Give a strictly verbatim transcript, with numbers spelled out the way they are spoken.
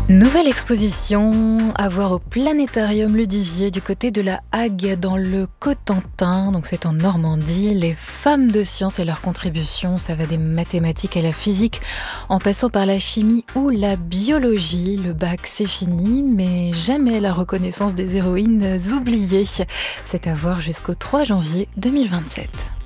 Nouvelle exposition à voir au Planétarium Ludivier du côté de la Hague dans le Cotentin, donc c'est en Normandie. Les femmes de science et leurs contributions, ça va des mathématiques à la physique en passant par la chimie ou la biologie. Le bac c'est fini, mais jamais la reconnaissance des héroïnes oubliées. C'est à voir jusqu'au trois janvier deux mille vingt-sept.